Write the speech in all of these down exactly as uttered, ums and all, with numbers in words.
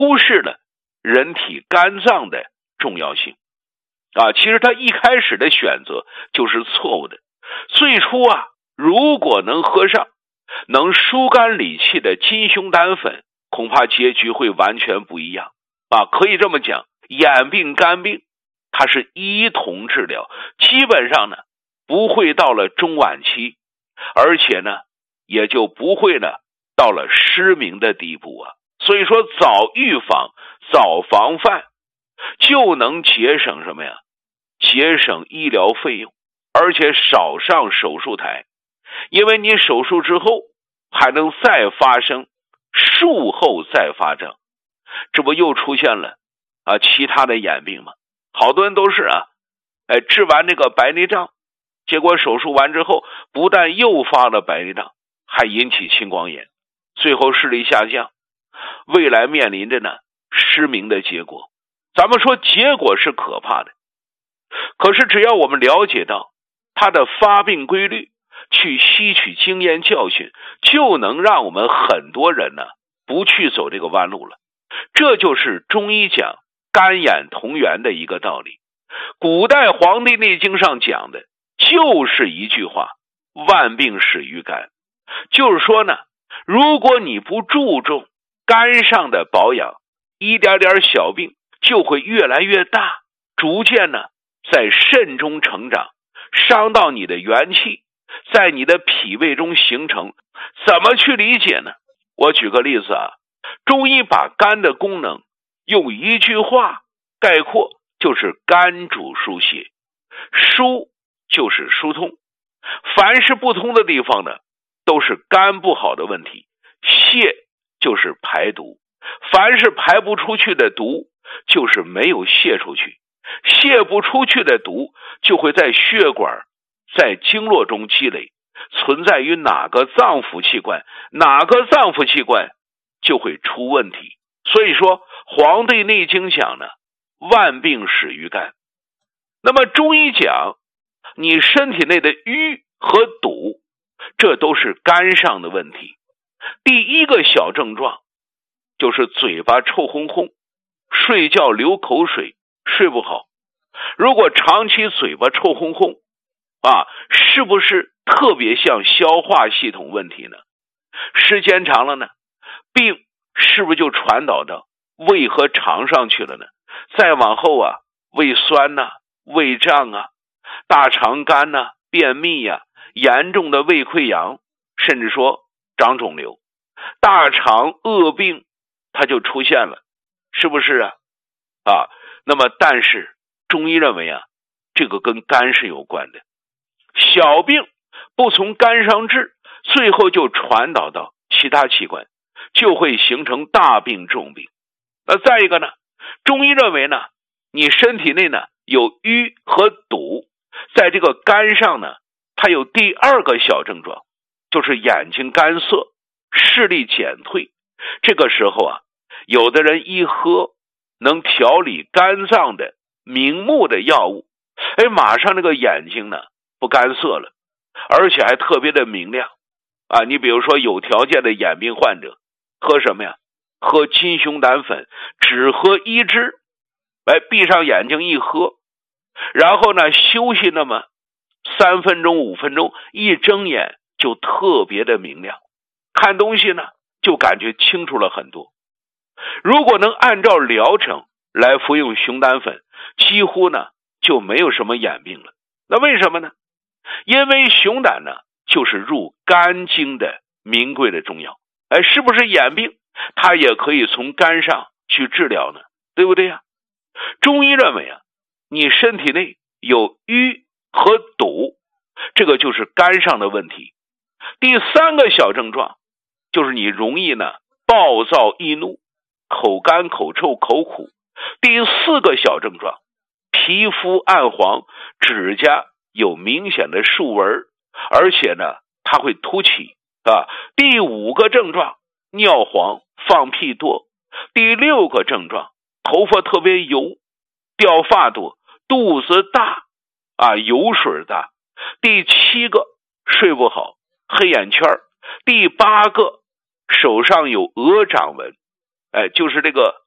忽视了人体肝脏的重要性啊。其实他一开始的选择就是错误的。最初啊，如果能喝上能疏肝理气的金熊胆粉，恐怕结局会完全不一样啊。可以这么讲，眼病肝病它是一同治疗，基本上呢不会到了中晚期，而且呢也就不会呢到了失明的地步啊。所以说早预防早防范就能节省什么呀？节省医疗费用，而且少上手术台，因为你手术之后还能再发生术后再发症，这不又出现了啊其他的眼病吗？好多人都是啊，哎，治完这个白内障，结果手术完之后不但诱发了白内障，还引起青光眼，最后视力下降，未来面临着呢失明的结果。咱们说结果是可怕的，可是只要我们了解到它的发病规律，去吸取经验教训，就能让我们很多人呢不去走这个弯路了。这就是中医讲肝眼同源的一个道理。古代《黄帝内经》上讲的就是一句话，万病始于肝。就是说呢，如果你不注重肝上的保养，一点点小病就会越来越大，逐渐呢在肾中成长，伤到你的元气，在你的脾胃中形成。怎么去理解呢？我举个例子啊，中医把肝的功能用一句话概括，就是肝主疏泄。疏就是疏通，凡是不通的地方呢，都是肝不好的问题。泄就是排毒，凡是排不出去的毒，就是没有泄出去。泄不出去的毒就会在血管在经络中积累，存在于哪个脏腑器官，哪个脏腑器官就会出问题。所以说《黄帝内经》讲呢，万病始于肝。那么中医讲你身体内的瘀和堵，这都是肝上的问题。第一个小症状就是嘴巴臭烘烘，睡觉流口水，睡不好。如果长期嘴巴臭烘烘啊，是不是特别像消化系统问题呢？时间长了呢，病是不是就传导到胃和肠上去了呢？再往后啊，胃酸呐、啊、胃胀啊、大肠干呐、啊、便秘呀、啊、严重的胃溃疡，甚至说长肿瘤，大肠恶病它就出现了，是不是啊？啊，那么但是中医认为啊，这个跟肝是有关的。小病不从肝上治，最后就传导到其他器官，就会形成大病重病。那再一个呢，中医认为呢，你身体内呢有瘀和堵，在这个肝上呢，它有第二个小症状，就是眼睛干涩，视力减退。这个时候啊，有的人一喝能调理肝脏的明目的药物，哎，马上那个眼睛呢不干涩了，而且还特别的明亮啊。你比如说有条件的眼病患者喝什么呀？喝金熊胆粉，只喝一支，哎，闭上眼睛一喝，然后呢休息那么三分钟五分钟，一睁眼就特别的明亮，看东西呢就感觉清楚了很多。如果能按照疗程来服用熊胆粉，几乎呢就没有什么眼病了。那为什么呢？因为熊胆呢就是入肝经的名贵的中药，哎，是不是眼病它也可以从肝上去治疗呢？对不对呀？中医认为啊，你身体内有瘀和堵，这个就是肝上的问题。第三个小症状就是你容易呢暴躁易怒，口干口臭口苦。第四个小症状，皮肤暗黄，指甲有明显的竖纹，而且呢它会凸起啊。第五个症状，尿黄放屁多。第六个症状，头发特别油，掉发多，肚子大啊，油水大。第七个，睡不好，黑眼圈。第八个，手上有鹅掌纹，哎，就是这个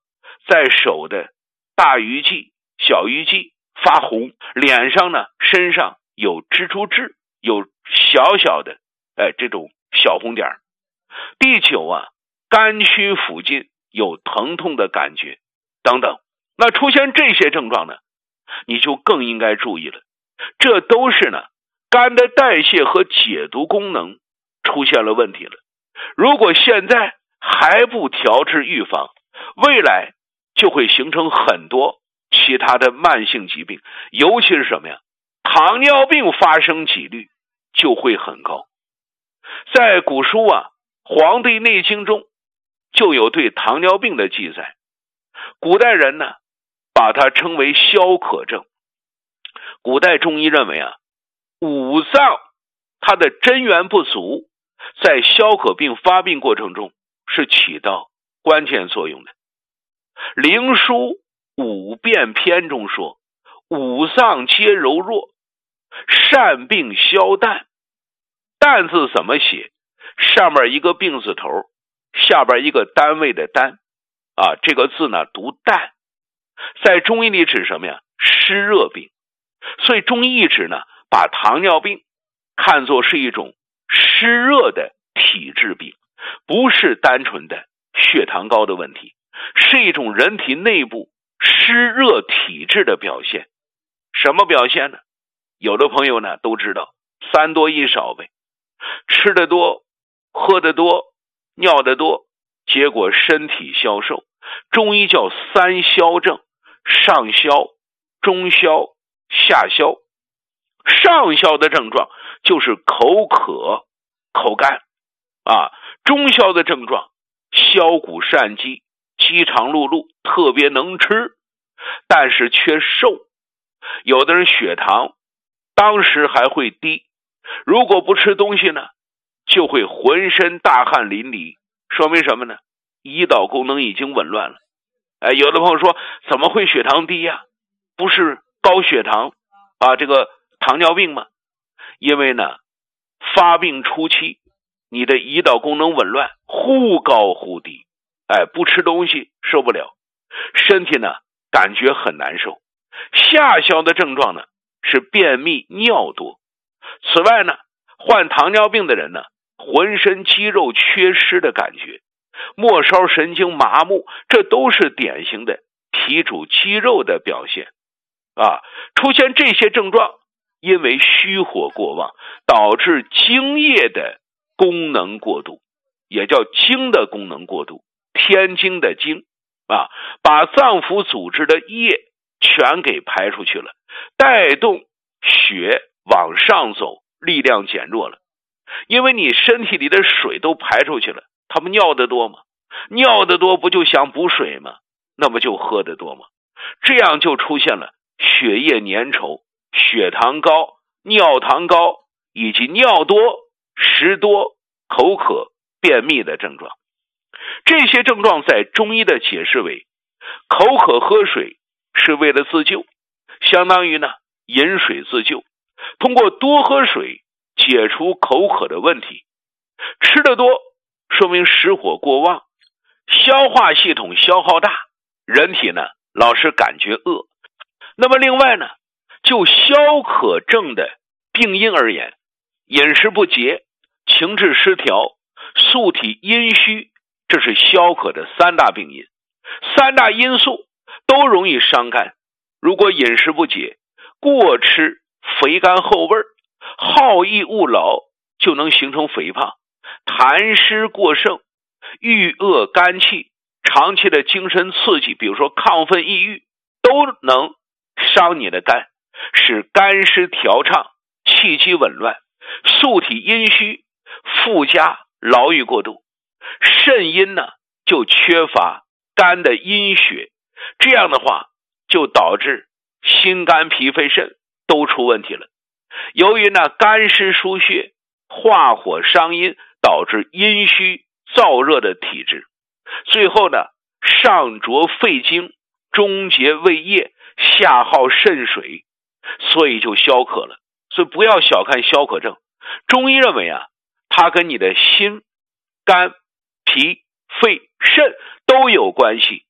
在手的大鱼际、小鱼际发红，脸上呢、身上有蜘蛛痣，有小小的哎这种小红点。第九啊，肝区附近有疼痛的感觉等等。那出现这些症状呢，你就更应该注意了，这都是呢肝的代谢和解毒功能出现了问题了。如果现在还不调治预防，未来就会形成很多其他的慢性疾病，尤其是什么呀？糖尿病发生几率就会很高。在古书啊《黄帝内经》中就有对糖尿病的记载，古代人呢把它称为消渴症。古代中医认为啊，五脏它的真元不足，在消渴病发病过程中是起到关键作用的。灵枢五变篇中说，五脏皆柔弱，善病消淡。淡字怎么写？上面一个病字头，下边一个单位的单啊，这个字呢读淡。在中医里指什么呀？湿热病。所以中医一直呢把糖尿病看作是一种湿热的体质病，不是单纯的血糖高的问题，是一种人体内部湿热体质的表现。什么表现呢？有的朋友呢都知道，三多一少呗，吃得多，喝得多，尿得多，结果身体消瘦。中医叫三消症，上消、中消、下消。上消的症状就是口渴、口干啊，中消的症状消谷善饥，饥肠辘辘，特别能吃，但是却瘦。有的人血糖当时还会低，如果不吃东西呢，就会浑身大汗淋漓，说明什么呢？胰岛功能已经紊乱了。哎，有的朋友说，怎么会血糖低呀？不是高血糖啊，这个糖尿病吗？因为呢，发病初期你的胰岛功能紊乱，忽高忽低，哎，不吃东西受不了，身体呢感觉很难受。下消的症状呢是便秘、尿多。此外呢，患糖尿病的人呢，浑身肌肉缺失的感觉，末梢神经麻木，这都是典型的脾主肌肉的表现啊。出现这些症状，因为虚火过旺，导致精液的功能过度，也叫精的功能过度，天经的精啊，把脏腑组织的液全给排出去了，带动血往上走，力量减弱了。因为你身体里的水都排出去了，他们尿得多吗？尿得多不就想补水吗？那么就喝得多吗？这样就出现了血液粘稠、血糖高、尿糖高以及尿多、食多、口渴、便秘的症状。这些症状在中医的解释为，口渴喝水是为了自救，相当于呢饮水自救，通过多喝水解除口渴的问题。吃得多说明实火过旺，消化系统消耗大，人体呢老是感觉饿。那么另外呢，就消渴症的病因而言，饮食不节、情志失调、素体阴虚，这是消渴的三大病因。三大因素都容易伤肝。如果饮食不节，过吃肥甘厚味，好逸恶劳，就能形成肥胖。痰湿过盛，郁恶肝气，长期的精神刺激，比如说亢奋抑郁，都能伤你的肝，使肝湿调畅，气机紊乱，素体阴虚，附加劳郁过度。肾阴呢就缺乏肝的阴血，这样的话就导致心肝脾肺肾都出问题了。由于呢肝湿疏血，化火伤阴，导致阴虚燥热的体质，最后呢上浊肺经，中结胃液，下耗肾水，所以就消渴了。所以不要小看消渴症，中医认为啊，它跟你的心、肝、脾、肺、肾都有关系，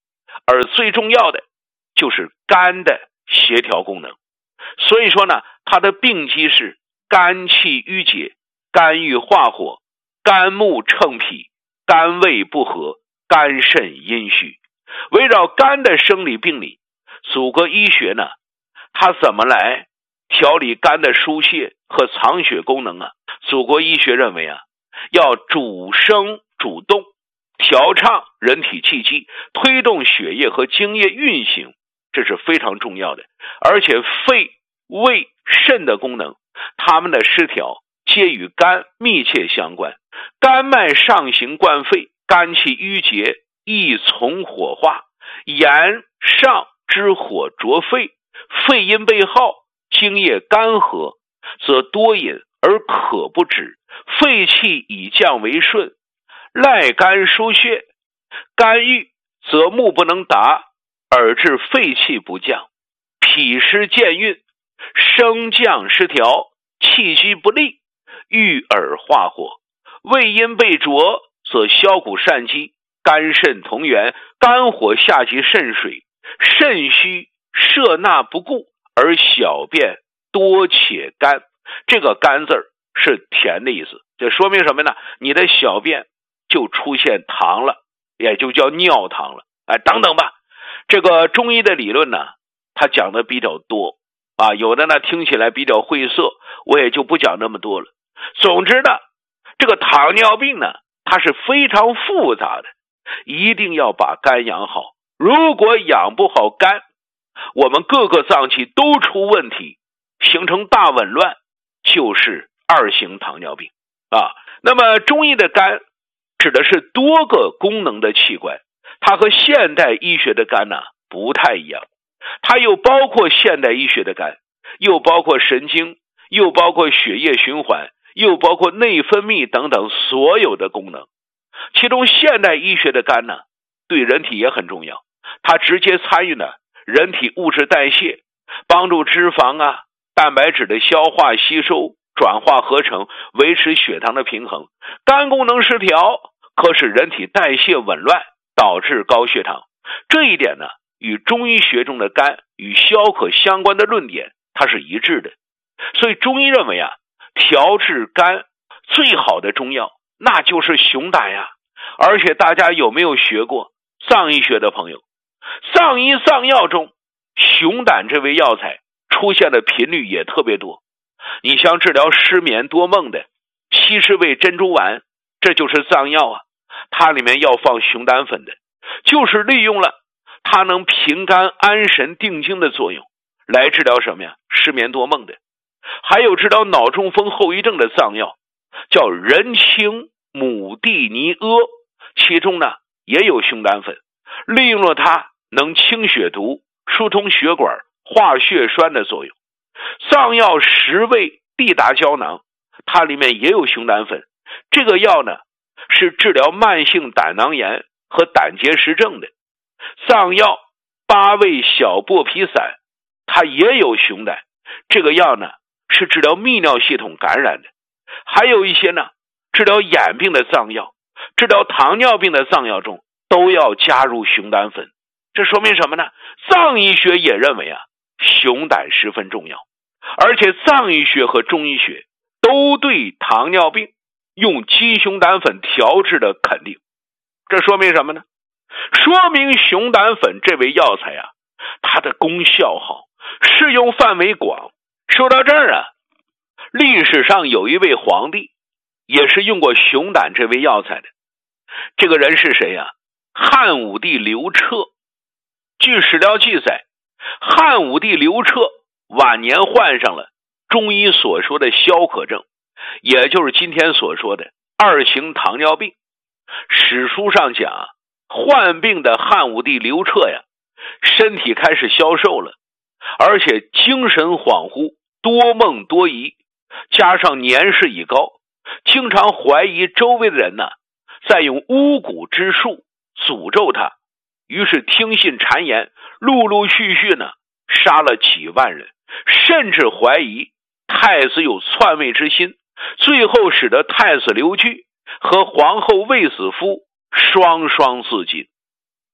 而最重要的就是肝的协调功能。所以说呢，它的病机是肝气郁结、肝郁化火、肝木乘脾、肝胃不和、肝肾阴虚。围绕肝的生理病理，祖国医学呢，它怎么来调理肝的疏泄和藏血功能啊？祖国医学认为啊，要主升主动，调畅人体气机，推动血液和精液运行，这是非常重要的。而且肺、胃、肾的功能，它们的失调皆与肝密切相关。肝脉上行贯肺，肝气郁结，易从火化，炎上之火灼肺，肺阴被耗，精液干涸，则多饮而渴不止，肺气以降为顺，赖肝疏泄。肝郁则目不能达，而致肺气不降，脾湿健运，升降失调，气机不利，郁而化火。胃阴被浊，则消谷善积，肝肾同源，肝火下及肾水，肾虚摄纳不顾，而小便多且干。这个干字儿是甜的意思，这说明什么呢？你的小便就出现糖了，也就叫尿糖了，哎，等等吧。这个中医的理论呢，它讲的比较多啊，有的呢听起来比较晦涩，我也就不讲那么多了。总之呢，这个糖尿病呢，它是非常复杂的，一定要把肝养好。如果养不好肝，我们各个脏器都出问题，形成大紊乱，就是二型糖尿病啊。那么中医的肝指的是多个功能的器官，它和现代医学的肝呢、啊、不太一样，它又包括现代医学的肝，又包括神经，又包括血液循环，又包括内分泌等等所有的功能。其中现代医学的肝呢，对人体也很重要，它直接参与了人体物质代谢，帮助脂肪啊、蛋白质的消化吸收、转化合成，维持血糖的平衡。肝功能失调可使人体代谢紊乱，导致高血糖。这一点呢，与中医学中的肝与消渴相关的论点它是一致的。所以中医认为啊，调治肝最好的中药那就是熊胆呀。而且大家有没有学过藏医学的朋友，藏医藏药中熊胆这味药材出现的频率也特别多。你像治疗失眠多梦的七十味珍珠丸，这就是藏药啊，它里面要放熊胆粉的，就是利用了它能平肝安神定惊的作用，来治疗什么呀？失眠多梦的。还有治疗脑中风后遗症的藏药叫人参母地尼阿，其中呢也有熊胆粉，利用了它能清血毒、疏通血管、化血栓的作用。藏药十味地达胶囊，它里面也有熊胆粉，这个药呢是治疗慢性胆囊炎和胆结石症的。藏药八味小剥皮散，它也有熊胆，这个药呢是治疗泌尿系统感染的。还有一些呢治疗眼病的藏药，治疗糖尿病的藏药中都要加入熊胆粉。这说明什么呢？藏医学也认为啊，熊胆十分重要，而且藏医学和中医学都对糖尿病用鸡熊胆粉调制的肯定。这说明什么呢？说明熊胆粉这味药材啊，它的功效好，适用范围广。说到这儿啊，历史上有一位皇帝也是用过熊胆这味药材的，这个人是谁呀、啊？汉武帝刘彻。据史料记载，汉武帝刘彻晚年患上了中医所说的消渴症，也就是今天所说的二型糖尿病。史书上讲啊，患病的汉武帝刘彻呀，身体开始消瘦了，而且精神恍惚，多梦多疑，加上年事已高，经常怀疑周围的人呢在用巫蛊之术诅咒他，于是听信谗言，陆陆续续呢杀了几万人，甚至怀疑太子有篡位之心，最后使得太子刘据和皇后卫子夫双双自尽。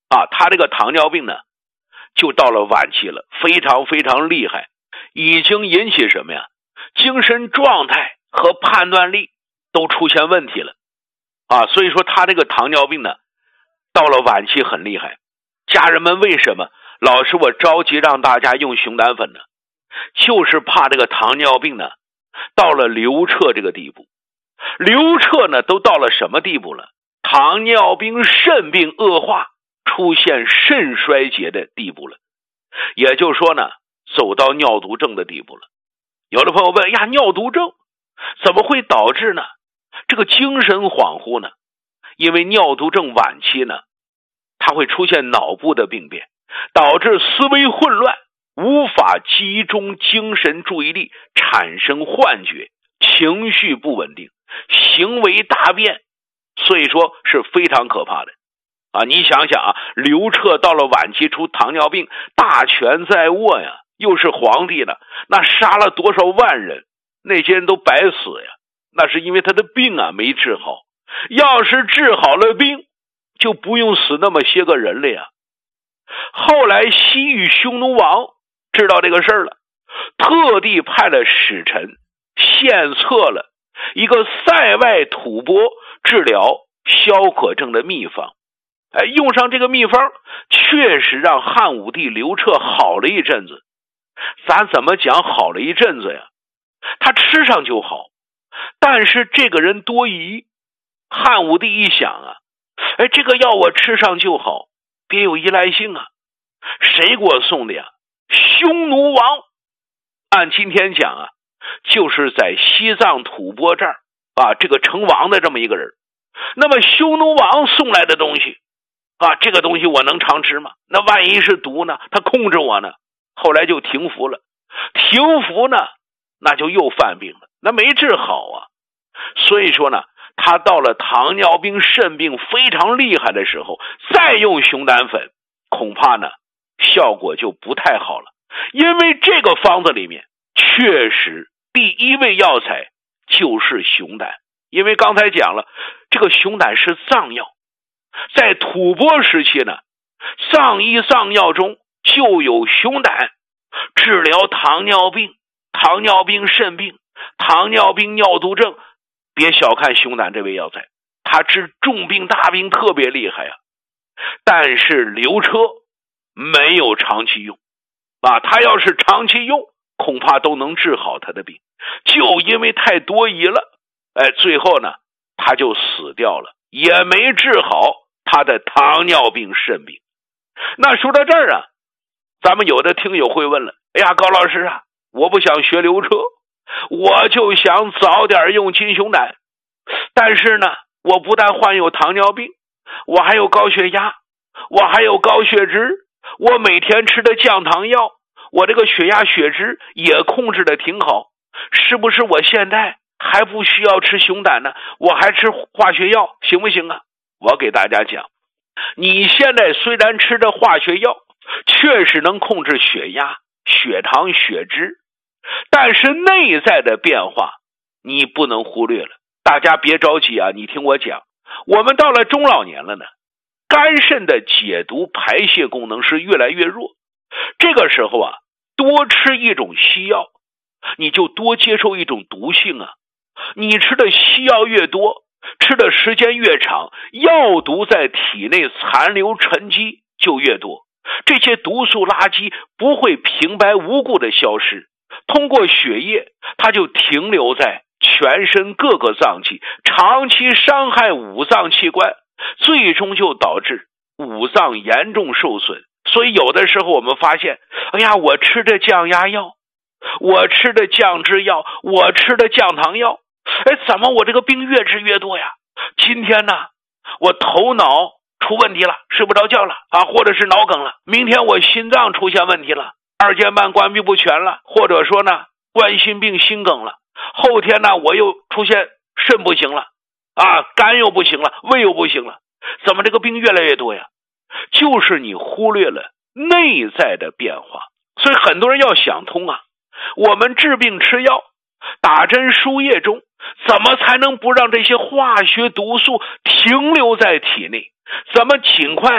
啊，他这个糖尿病呢就到了晚期了，非常非常厉害，已经引起什么呀？精神状态和判断力都出现问题了啊，所以说他这个糖尿病呢到了晚期很厉害。家人们为什么老是我着急让大家用熊胆粉呢？就是怕这个糖尿病呢到了流彻这个地步。流彻呢都到了什么地步了？糖尿病肾病恶化，出现肾衰竭的地步了，也就是说呢走到尿毒症的地步了。有的朋友问呀，尿毒症怎么会导致呢这个精神恍惚呢？因为尿毒症晚期呢它会出现脑部的病变，导致思维混乱，无法集中精神注意力，产生幻觉，情绪不稳定，行为大变，所以说是非常可怕的啊！你想想啊，刘彻到了晚期出糖尿病，大权在握呀，又是皇帝呢，那杀了多少万人，那些人都白死呀，那是因为他的病啊没治好，要是治好了病，就不用死那么些个人了呀。后来西域匈奴王知道这个事儿了，特地派了使臣献策了一个塞外吐蕃治疗消渴症的秘方。哎，用上这个秘方确实让汉武帝刘彻好了一阵子。咱怎么讲好了一阵子呀？他吃上就好，但是这个人多疑。汉武帝一想啊，哎，这个药我吃上就好，别有依赖性啊。谁给我送的呀？匈奴王。按今天讲啊，就是在西藏吐蕃这儿啊，这个成王的这么一个人。那么匈奴王送来的东西啊，这个东西我能常吃吗？那万一是毒呢？他控制我呢？后来就停服了。停服呢，那就又犯病了，那没治好啊。所以说呢，他到了糖尿病肾病非常厉害的时候，再用熊胆粉，恐怕呢效果就不太好了。因为这个方子里面确实第一味药材就是熊胆。因为刚才讲了，这个熊胆是藏药，在吐蕃时期呢，藏医藏药中就有熊胆治疗糖尿病、糖尿病肾病、糖尿病尿毒症。别小看熊胆这味药材，它治重病大病特别厉害啊。但是刘彻没有长期用啊，他要是长期用，恐怕都能治好他的病，就因为太多疑了，哎，最后呢他就死掉了，也没治好他的糖尿病肾病。那说到这儿啊，咱们有的听友会问了，哎呀，高老师啊，我不想学刘彻，我就想早点用金熊胆，但是呢我不但患有糖尿病，我还有高血压，我还有高血脂，我每天吃的降糖药，我这个血压血脂也控制的挺好，是不是我现在还不需要吃熊胆呢？我还吃化学药行不行啊？我给大家讲，你现在虽然吃的化学药确实能控制血压、血糖、血脂，但是内在的变化你不能忽略了。大家别着急啊，你听我讲，我们到了中老年了呢，肝肾的解毒排泄功能是越来越弱，这个时候啊，多吃一种西药，你就多接受一种毒性啊。你吃的西药越多，吃的时间越长，药毒在体内残留沉积就越多，这些毒素垃圾不会平白无故的消失，通过血液它就停留在全身各个脏器，长期伤害五脏器官，最终就导致五脏严重受损。所以有的时候我们发现，哎呀，我吃的降压药，我吃的降脂药，我吃的降糖药，哎，怎么我这个病越治越多呀？今天呢我头脑出问题了，睡不着觉了啊，或者是脑梗了，明天我心脏出现问题了，二尖瓣关闭不全了，或者说呢冠心病心梗了，后天呢我又出现肾不行了啊，肝又不行了，胃又不行了，怎么这个病越来越多呀？就是你忽略了内在的变化。所以很多人要想通啊，我们治病吃药，打针输液中，怎么才能不让这些化学毒素停留在体内？怎么尽快的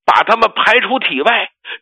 把他们排出体外，